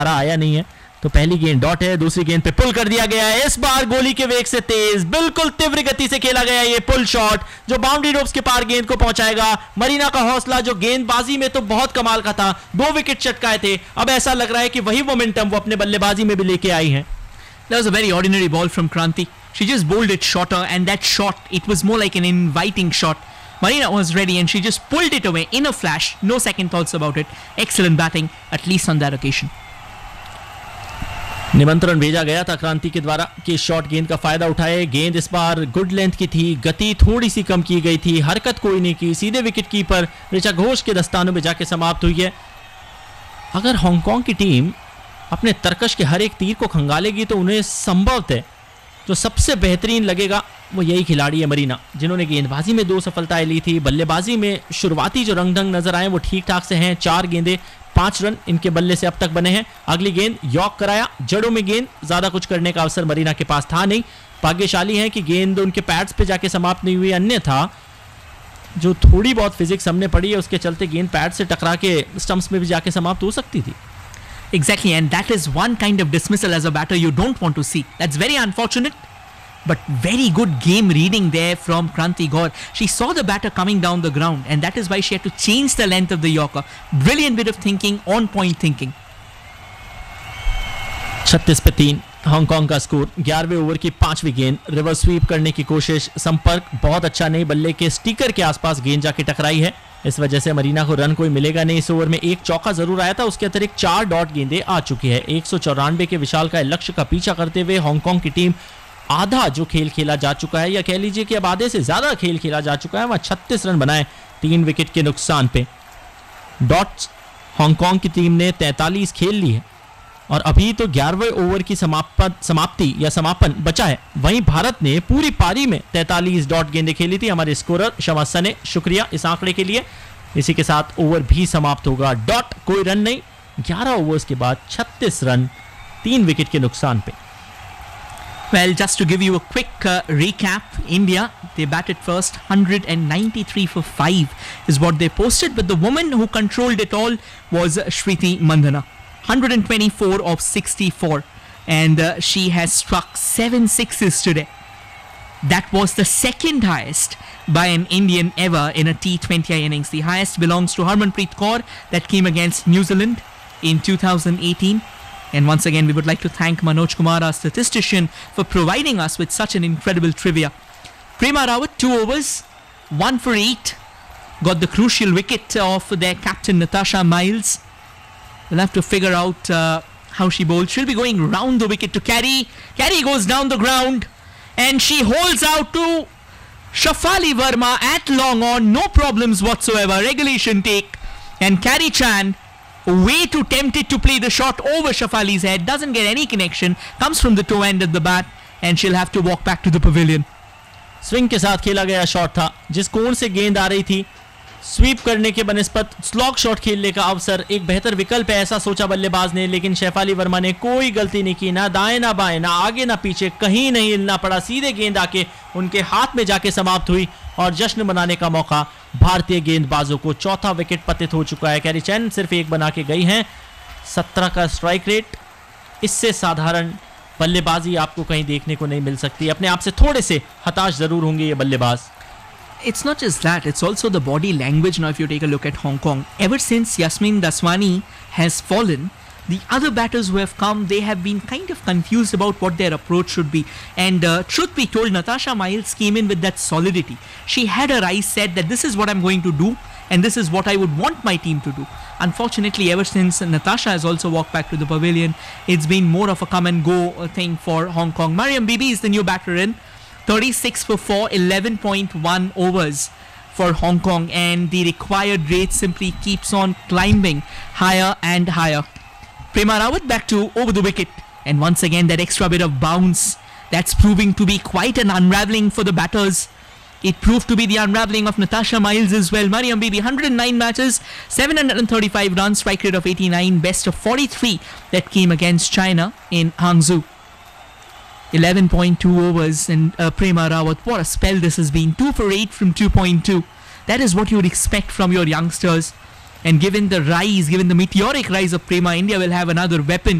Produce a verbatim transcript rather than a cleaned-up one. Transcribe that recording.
आया नहीं है, तो पहली गेंद डॉट है, दूसरी गेंद पे पुल कर दिया गया है। इस बार गोली के वेग से तेज, बिल्कुल तीव्र गति से खेला गया ये पुल शॉट जो बाउंड्री रोप्स के पार गेंद को पहुंचाएगा। मरीना का हौसला जो गेंदबाजी में तो बहुत कमाल का था, दो विकेट चटकाए थे, अब ऐसा लग रहा है कि वही मोमेंटम वो अपने बल्लेबाजी में भी लेके आई है। That was a very ordinary ball from Kranti. She just bowled it shorter, and that shot, it was more like an inviting shot. Marina was ready and she just pulled it away in a flash. No second thoughts about it. Excellent batting, at least on that occasion. निमंत्रण भेजा गया था क्रांति के द्वारा कि short गेंद का फायदा उठाए। गेंद इस बार गुड लेंथ की थी, गति थोड़ी सी कम की गई थी, हरकत कोई नहीं की, सीधे विकेट कीपर ऋचा घोष के दस्तानों में जाके समाप्त हुई है। अगर हांगकांग की टीम अपने तरकश के हर एक तीर को खंगालेगी तो उन्हें संभवतः जो सबसे बेहतरीन लगेगा वो यही खिलाड़ी है मरीना, जिन्होंने गेंदबाजी में दो सफलताएं ली थी। बल्लेबाजी में शुरुआती जो रंग ढंग नजर आए वो ठीक ठाक से हैं, चार गेंदे पांच रन इनके बल्ले से अब तक बने हैं। अगली गेंद यॉर्क कराया, जड़ों में गेंद, ज्यादा कुछ करने का अवसर मरीना के पास था नहीं। भाग्यशाली है कि गेंद उनके पैड्स पे जाके समाप्त नहीं हुई, अन्यथा जो थोड़ी बहुत फिजिक्स हमने पढ़ी है उसके चलते गेंद पैड से टकरा के स्टंप्स में भी जाके समाप्त हो सकती थी। Exactly, and that is one kind of dismissal as a batter you don't want to see. That's very unfortunate, but very good game reading there from Kranti Gaur. She saw the batter coming down the ground, and that is why she had to change the length of the Yorker. Brilliant bit of thinking, on point thinking. छत्तीस पे तीन Hong Kong का score. ग्यारहवें over की पांचवी गेंद, reverse sweep करने की कोशिश, संपर्क बहुत अच्छा नहीं, बल्ले के स्टिकर के आसपास गेंद जाके टकराई है, इस वजह से मरीना को रन कोई मिलेगा नहीं। इस ओवर में एक चौका जरूर आया था, उसके अतिरिक्त चार डॉट गेंदें आ चुकी है। एक सौ चौरानवे के विशालकाय लक्ष्य का पीछा करते हुए हांगकांग की टीम आधा जो खेल खेला जा चुका है, या कह लीजिए कि अब आधे से ज्यादा खेल खेला जा चुका है, वहां छत्तीस रन बनाए तीन विकेट के नुकसान पे। डॉट्स हांगकांग की टीम ने तैंतालीस खेल ली है और अभी तो ग्यारहवें ओवर की समाप्ति या समापन बचा है। वहीं भारत ने पूरी पारी में तैंतालीस डॉट गेंदें खेली थी। हमारे स्कोरर शमा सने, शुक्रिया इस आंकड़े के लिए। इसी के साथ ओवर भी समाप्त होगा, डॉट कोई रन नहीं। ग्यारह ओवर्स के बाद छत्तीस रन तीन विकेट के नुकसान पे। Well, just to give you a quick uh, recap, India, they batted first, one hundred ninety-three for five is what they posted, but the woman who controlled it all was Shriti Mandhana. one hundred twenty-four of sixty-four, and uh, she has struck seven sixes today. That was the second highest by an Indian ever in a T twenty I innings. The highest belongs to Harmanpreet Kaur that came against New Zealand in two thousand eighteen. And once again, we would like to thank Manoj Kumar, our statistician, for providing us with such an incredible trivia. Prema Rawat, two overs, one for eight, got the crucial wicket of their captain Natasha Miles. We'll have to figure out uh, how she bowls. She'll be going round the wicket to Carey. Carey goes down the ground and she holds out to Shafali Verma at long on, no problems whatsoever. Regulation take, and Carey Chan, way too tempted to play the shot over Shafali's head, doesn't get any connection, comes from the toe end of the bat, and she'll have to walk back to the pavilion. Swing के साथ खेला गया shot था, जिस कोण से गेंद आ रही थी, स्वीप करने के बनस्पत स्लॉग शॉट खेलने का अवसर एक बेहतर विकल्प है, ऐसा सोचा बल्लेबाज ने। लेकिन शेफाली वर्मा ने कोई गलती नहीं की, ना दाएं ना बाएं, ना आगे ना पीछे, कहीं नहीं हिलना पड़ा, सीधे गेंद आके उनके हाथ में जाके समाप्त हुई और जश्न मनाने का मौका भारतीय गेंदबाजों को। चौथा विकेट पतित हो चुका है। कैरी चैन सिर्फ एक बना के गई हैं। सत्रह का स्ट्राइक रेट, इससे साधारण बल्लेबाजी आपको कहीं देखने को नहीं मिल सकती। अपने आप से थोड़े से हताश जरूर होंगे ये बल्लेबाज। It's not just that, it's also the body language now if you take a look at Hong Kong. Ever since Yasmin Daswani has fallen, the other batters who have come, they have been kind of confused about what their approach should be. And uh, truth be told, Natasha Miles came in with that solidity. She had her eyes set that this is what I'm going to do and this is what I would want my team to do. Unfortunately, ever since Natasha has also walked back to the pavilion, it's been more of a come and go thing for Hong Kong. Mariam Bibi is the new batter in. thirty-six for four, eleven point one overs for Hong Kong, and the required rate simply keeps on climbing higher and higher. Prema Rawat back to over the wicket, and once again that extra bit of bounce, that's proving to be quite an unravelling for the batters. It proved to be the unravelling of Natasha Miles as well. Mariam Bibi, one hundred nine matches, seven hundred thirty-five runs, strike rate of eighty-nine, best of forty-three that came against China in Hangzhou. eleven point two overs, and uh, Prema Rawat, what a spell this has been. two for eight from two point two. That is what you would expect from your youngsters. And given the rise, given the meteoric rise of Prema, India will have another weapon